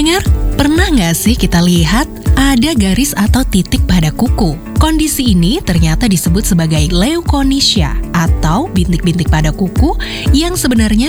pendengar, pernah nggak sih kita lihat ada garis atau titik pada kuku? Kondisi ini ternyata disebut sebagai leukonychia atau bintik-bintik pada kuku yang sebenarnya